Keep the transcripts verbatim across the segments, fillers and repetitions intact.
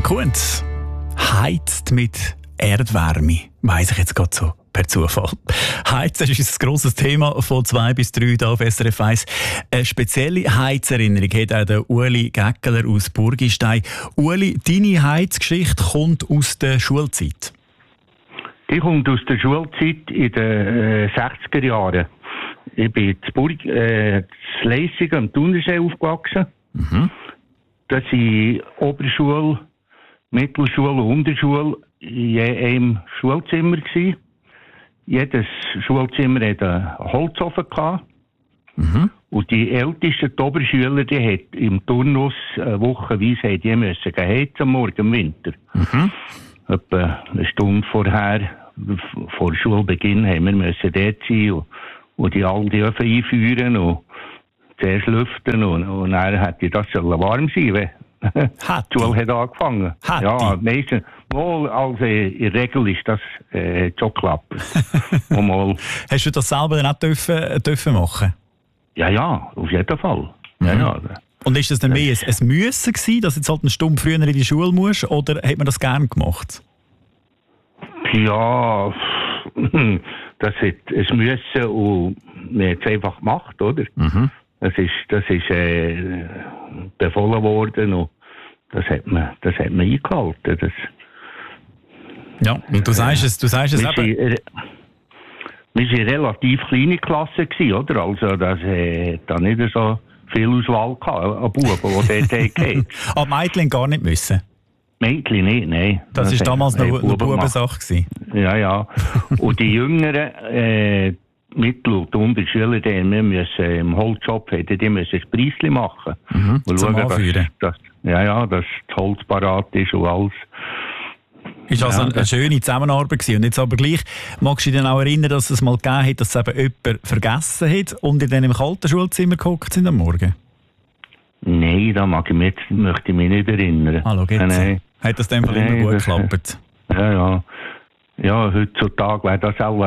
Kunz heizt mit Erdwärme, weiss ich jetzt gerade so per Zufall. Heizen ist ein grosses Thema von zwei bis drei hier auf S R F eins. Eine spezielle Heizerinnerung hat auch der Ueli Gäckeler aus Burgistein. Ueli, deine Heizgeschichte kommt aus der Schulzeit. Die kommt aus der Schulzeit in den äh, sechziger Jahren. Ich bin in Burg, äh, in Leissigen am Thunersee aufgewachsen. Mhm. Das sind Oberschule, Mittelschule und Unterschule in je einem Schulzimmer gewesen. Jedes Schulzimmer hatte einen Holzofen gehabt. Mhm. Und die ältesten die Oberschüler, die hat im Turnus eine Wochenweise die müssen heizen am Morgen im Winter. Mhm. Etwa eine Stunde vorher, vor Schulbeginn, haben wir müssen dort sein und, und die all die Öfen einführen und zuerst lüften und, und dann hätte das warm sein, wenn die Schule hat angefangen. Hat ja, meistens, mal, also in der Regel ist das äh, schon geklappt. mal. Hast du das selber dann auch dürfen, dürfen machen? Ja, ja, auf jeden Fall. Mhm. Ja, ja. Und ist das dann mehr ein, ein Müssen gewesen, dass du jetzt halt eine Stunde früher in die Schule musst, oder hat man das gerne gemacht? Ja, das hat es müssen und man hat es einfach gemacht, oder? Mhm. Das ist, das ist äh, befohlen worden und das hat man, das hat man eingehalten. Das, ja, und du sagst es, du sagst es wir eben. sind, wir waren eine relativ kleine Klasse gewesen, oder? Also, das äh, hat da nicht so viel Auswahl gehabt, an Buben, die dort gehen. Aber Mädchen gar nicht müssen? Mädchen nicht, nein. Das war damals noch eine Bubensache gewesen. Ja, ja. Und die Jüngeren, äh, Mittel- und Unterschüler, die müssen im Holzshop, die müssen ein Preisli machen. Mhm, und zum schauen, Anführen. dass, dass, ja, ja, dass das Holz parat ist und alles. Ist also Ja, eine, eine schöne Zusammenarbeit gewesen. Und jetzt aber gleich, magst du dich dann auch erinnern, dass es mal gegeben hat, dass es eben jemand vergessen hat und in dem kalten Schulzimmer gehockt sind am Morgen? Nein, da mag ich mich jetzt, möchte ich mich nicht erinnern. Hallo, geht's? Nein. Hat das dann immer gut das, geklappt? Ja, ja. Ja, heutzutage wäre das auch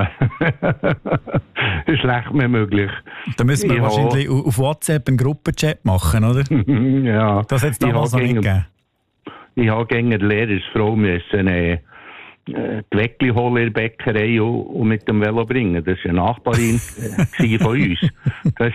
schlecht mehr möglich. Da müssen wir ich wahrscheinlich habe, auf WhatsApp einen Gruppenchat machen, oder? ja. Das hat es damals noch nicht gegeben. Ich habe gegen die Lehrersfrau müssen, äh, die Weckli holen in der Bäckerei und, und mit dem Velo bringen. Das war eine Nachbarin äh, von uns. Das,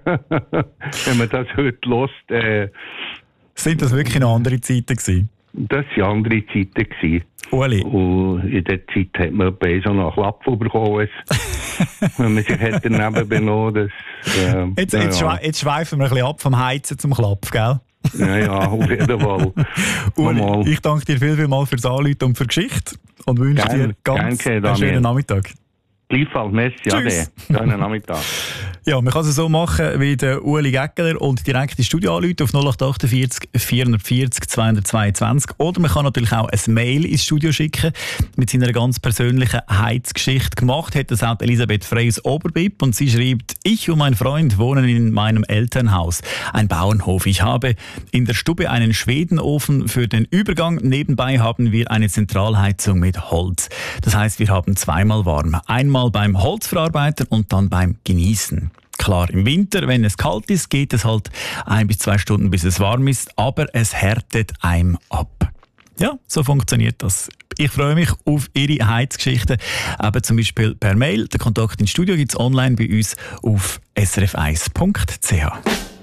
wenn man das heute hört, äh, sind das wirklich noch andere Zeiten gewesen? Das waren andere Zeiten gewesen. Ueli. Und in der Zeit hat man etwa so einen Klapp bekommen, wenn man sich hätte daneben benommen. Das, äh, jetzt, ja, jetzt, ja. schwe- jetzt schweifen wir ein bisschen ab vom Heizen zum Klapp, gell? Ja, ja, auf jeden Fall. Uli, ich danke dir viel, viel mal fürs Anrufen und für die Geschichte und wünsche Gern, dir ganz gern, einen schönen Nachmittag. Gleichfalls, merci, Tschüss. ade. Schönen Nachmittag. Ja, man kann es so machen wie der Ueli Gäckeler und direkt ins Studio anrufen auf null acht achtundvierzig vierhundertvierzig zweihundertzweiundzwanzig. Oder man kann natürlich auch ein Mail ins Studio schicken mit seiner ganz persönlichen Heizgeschichte. Gemacht hat das auch Elisabeth Freyes Oberbib und sie schreibt: Ich und mein Freund wohnen in meinem Elternhaus, ein Bauernhof. Ich habe in der Stube einen Schwedenofen für den Übergang. Nebenbei haben wir eine Zentralheizung mit Holz. Das heißt, wir haben zweimal warm. Einmal beim Holzverarbeiter und dann beim Genießen. Klar, im Winter, wenn es kalt ist, geht es halt ein bis zwei Stunden, bis es warm ist, aber es härtet einem ab. Ja, so funktioniert das. Ich freue mich auf Ihre Heizgeschichten, eben zum Beispiel per Mail. Den Kontakt ins Studio gibt es online bei uns auf s r f eins punkt c h.